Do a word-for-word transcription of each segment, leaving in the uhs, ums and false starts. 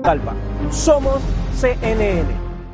Talpa. Somos C N N.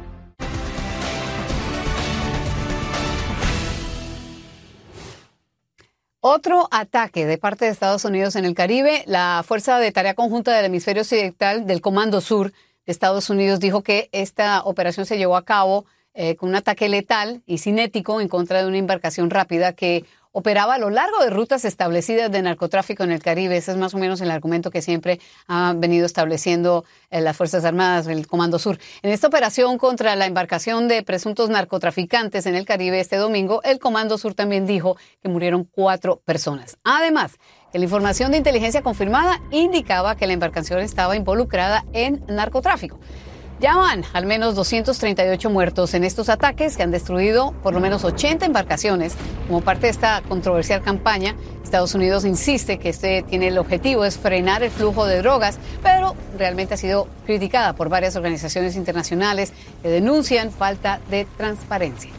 Otro ataque de parte de Estados Unidos en el Caribe. La Fuerza de Tarea Conjunta del Hemisferio Occidental del Comando Sur de Estados Unidos dijo que esta operación se llevó a cabo eh, con un ataque letal y cinético en contra de una embarcación rápida que operaba a lo largo de rutas establecidas de narcotráfico en el Caribe. Ese es más o menos el argumento que siempre han venido estableciendo eh, las Fuerzas Armadas, el Comando Sur. En esta operación contra la embarcación de presuntos narcotraficantes en el Caribe este domingo, el Comando Sur también dijo que murieron cuatro personas. Además, que la información de inteligencia confirmada indicaba que la embarcación estaba involucrada en narcotráfico. Ya van al menos doscientos treinta y ocho muertos en estos ataques que han destruido por lo menos ochenta embarcaciones. Como parte de esta controversial campaña, Estados Unidos insiste que este tiene el objetivo es frenar el flujo de drogas, pero realmente ha sido criticada por varias organizaciones internacionales que denuncian falta de transparencia.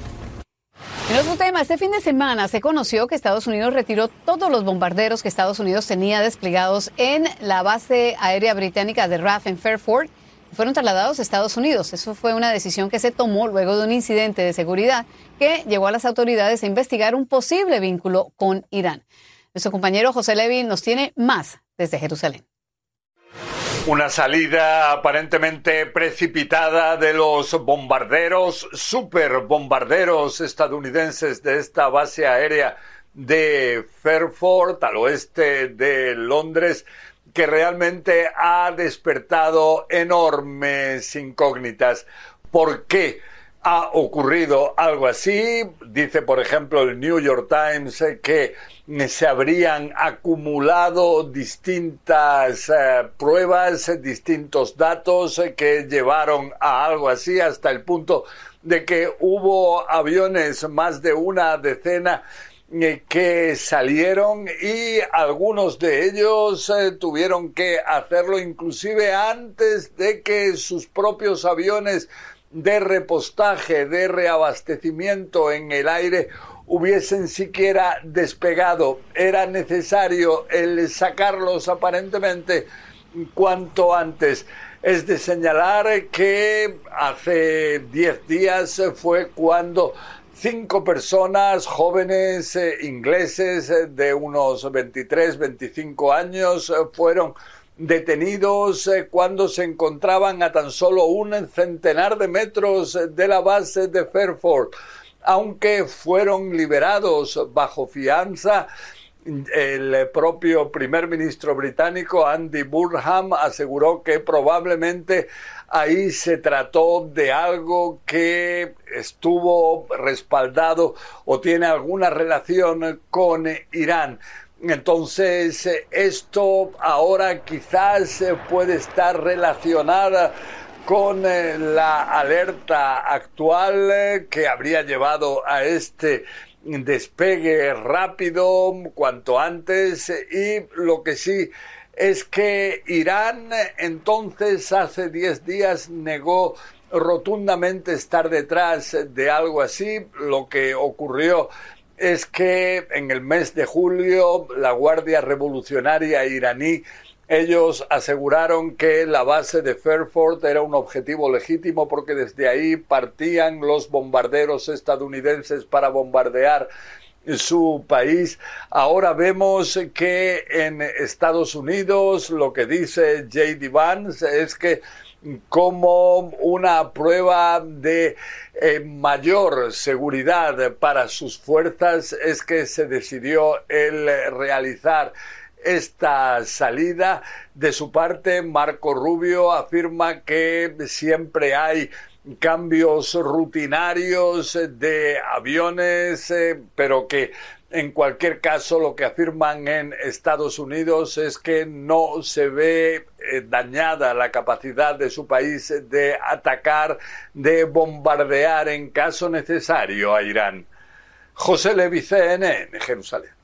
En otro tema, este fin de semana se conoció que Estados Unidos retiró todos los bombarderos que Estados Unidos tenía desplegados en la base aérea británica de R A F en Fairford. Fueron trasladados a Estados Unidos. Eso fue una decisión que se tomó luego de un incidente de seguridad que llevó a las autoridades a investigar un posible vínculo con Irán. Nuestro compañero José Levi nos tiene más desde Jerusalén. Una salida aparentemente precipitada de los bombarderos, superbombarderos estadounidenses de esta base aérea de Fairford, al oeste de Londres, que realmente ha despertado enormes incógnitas. ¿Por qué ha ocurrido algo así? Dice, por ejemplo, el New York Times que se habrían acumulado distintas eh, pruebas, distintos datos que llevaron a algo así, hasta el punto de que hubo aviones, más de una decena, que salieron y algunos de ellos eh, tuvieron que hacerlo inclusive antes de que sus propios aviones de repostaje, de reabastecimiento en el aire hubiesen siquiera despegado. Era necesario el sacarlos aparentemente cuanto antes. Es de señalar que hace diez días fue cuando Cinco personas jóvenes eh, ingleses eh, de unos veintitrés, veinticinco años eh, fueron detenidos eh, cuando se encontraban a tan solo un centenar de metros de la base de Fairford. Aunque fueron liberados bajo fianza, el propio primer ministro británico Andy Burnham aseguró que probablemente ahí se trató de algo que estuvo respaldado o tiene alguna relación con Irán. Entonces, esto ahora quizás puede estar relacionada con la alerta actual que habría llevado a este despegue rápido cuanto antes. Y lo que sí es que Irán entonces hace diez días negó rotundamente estar detrás de algo así. Lo que ocurrió es que en el mes de julio la Guardia Revolucionaria iraní, ellos aseguraron que la base de Fairford era un objetivo legítimo porque desde ahí partían los bombarderos estadounidenses para bombardear su país. Ahora vemos que en Estados Unidos lo que dice J D Vance es que como una prueba de eh, mayor seguridad para sus fuerzas es que se decidió el realizar esta salida. De su parte, Marco Rubio afirma que siempre hay cambios rutinarios de aviones, eh, pero que en cualquier caso lo que afirman en Estados Unidos es que no se ve eh, dañada la capacidad de su país de atacar, de bombardear en caso necesario a Irán. José Levi, C N N, Jerusalén.